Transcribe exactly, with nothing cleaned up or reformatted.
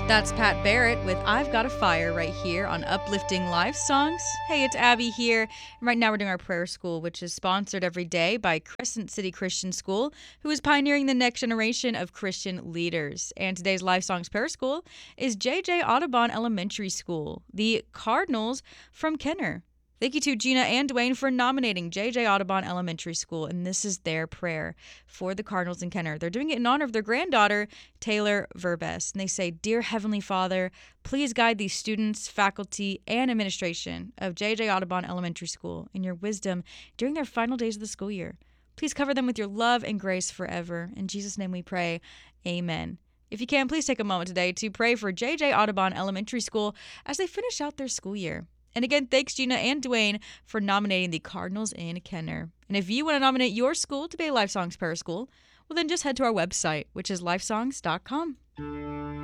That's Pat Barrett with I've Got a Fire right here on Uplifting Life Songs. Hey, it's Abby here. And right now we're doing our prayer school, which is sponsored every day by Crescent City Christian School, who is pioneering the next generation of Christian leaders. And today's Life Songs prayer school is J J Audubon Elementary School, the Cardinals from Kenner. Thank you to Gina and Dwayne for nominating J J Audubon Elementary School, and this is their prayer for the Cardinals in Kenner. They're doing it in honor of their granddaughter, Taylor Verbes, and they say, Dear Heavenly Father, please guide these students, faculty, and administration of J J Audubon Elementary School in your wisdom during their final days of the school year. Please cover them with your love and grace forever. In Jesus' name we pray, amen. If you can, please take a moment today to pray for J J Audubon Elementary School as they finish out their school year. And again, thanks Gina and Dwayne for nominating the Cardinals in Kenner. And if you want to nominate your school to be a Life Songs Prayer School, well then just head to our website, which is lifesongs dot com.